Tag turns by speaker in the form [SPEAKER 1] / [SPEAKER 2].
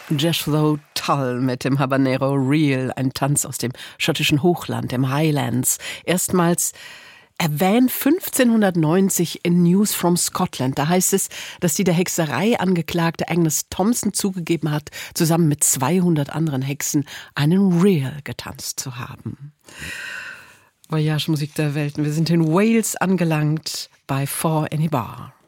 [SPEAKER 1] Jethro Tull mit dem Habanero Reel, ein Tanz aus dem schottischen Hochland, dem Highlands. Erstmals erwähnt 1590 in News from Scotland. Da heißt es, dass die der Hexerei angeklagte Agnes Thompson zugegeben hat, zusammen mit 200 anderen Hexen einen Reel getanzt zu haben. Voyage Musik der Welten. Wir sind in Wales angelangt bei For Any Bar.